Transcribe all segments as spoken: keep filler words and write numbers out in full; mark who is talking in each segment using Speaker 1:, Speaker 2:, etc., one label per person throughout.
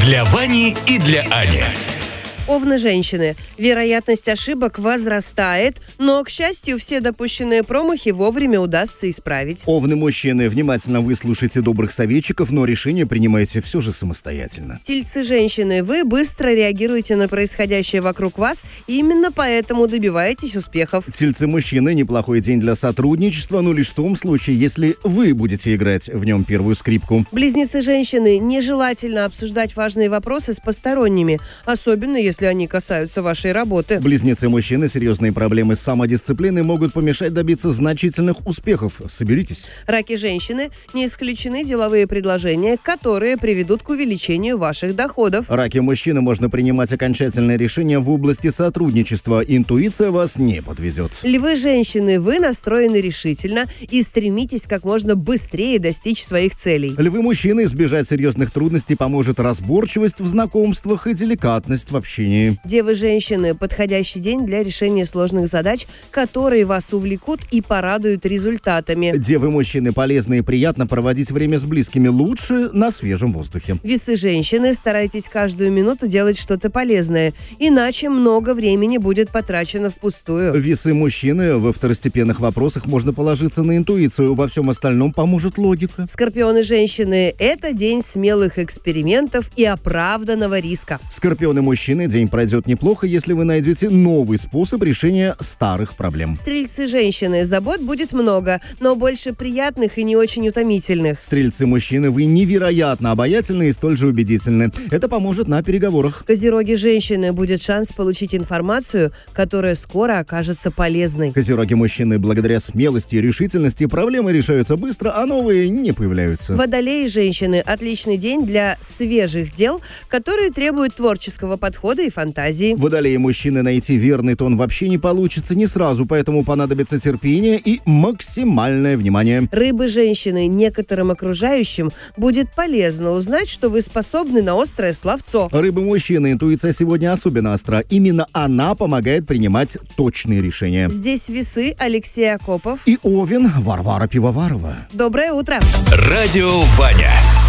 Speaker 1: Для Вани и для Ани.
Speaker 2: Овны-женщины. Вероятность ошибок возрастает, но, к счастью, все допущенные промахи вовремя удастся исправить.
Speaker 3: Овны-мужчины, внимательно выслушайте добрых советчиков, но решение принимайте все же самостоятельно.
Speaker 2: Тельцы-женщины. Вы быстро реагируете на происходящее вокруг вас, и именно поэтому добиваетесь успехов.
Speaker 3: Тельцы-мужчины, неплохой день для сотрудничества, но лишь в том случае, если вы будете играть в нем первую скрипку.
Speaker 2: Близнецы-женщины. Нежелательно обсуждать важные вопросы с посторонними, особенно если если они касаются вашей работы.
Speaker 3: Близнецы-мужчины, серьезные проблемы с самодисциплиной могут помешать добиться значительных успехов. Соберитесь.
Speaker 2: Раки-женщины. Не исключены деловые предложения, которые приведут к увеличению ваших доходов.
Speaker 3: Раки-мужчины, можно принимать окончательные решения в области сотрудничества. Интуиция вас не подведет.
Speaker 2: Львы-женщины. Вы настроены решительно и стремитесь как можно быстрее достичь своих целей.
Speaker 3: Львы-мужчины, избежать серьезных трудностей поможет разборчивость в знакомствах и деликатность в общении.
Speaker 2: Девы-женщины. Подходящий день для решения сложных задач, которые вас увлекут и порадуют результатами.
Speaker 3: Девы-мужчины. Полезно и приятно проводить время с близкими, лучше на свежем воздухе.
Speaker 2: Весы-женщины. Старайтесь каждую минуту делать что-то полезное, иначе много времени будет потрачено впустую.
Speaker 3: Весы-мужчины. Во второстепенных вопросах можно положиться на интуицию, во всем остальном поможет логика.
Speaker 2: Скорпионы-женщины. Это день смелых экспериментов и оправданного риска.
Speaker 3: Скорпионы-мужчины. День пройдет неплохо, если вы найдете новый способ решения старых проблем.
Speaker 2: Стрельцы-женщины. Забот будет много, но больше приятных и не очень утомительных.
Speaker 3: Стрельцы-мужчины. Вы невероятно обаятельны и столь же убедительны. Это поможет на переговорах.
Speaker 2: Козероги-женщины. Будет шанс получить информацию, которая скоро окажется полезной.
Speaker 3: Козероги-мужчины. Благодаря смелости и решительности проблемы решаются быстро, а новые не появляются.
Speaker 2: Водолеи-женщины. Отличный день для свежих дел, которые требуют творческого подхода и фантазии.
Speaker 3: Водолеи-мужчины. Найти верный тон вообще не получится не сразу, поэтому понадобится терпение и максимальное внимание.
Speaker 2: Рыбы-женщины. Некоторым окружающим будет полезно узнать, что вы способны на острое словцо.
Speaker 3: Рыбы-мужчины. Интуиция сегодня особенно остра. Именно она помогает принимать точные решения.
Speaker 2: Здесь весы. Алексей Акопов.
Speaker 3: И Овен. Варвара Пивоварова.
Speaker 2: Доброе утро.
Speaker 1: Радио Ваня.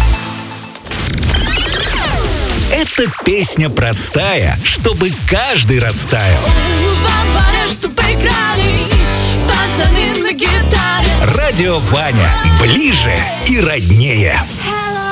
Speaker 1: Эта песня простая, чтобы каждый растаял. Радио Ваня. Ближе и роднее.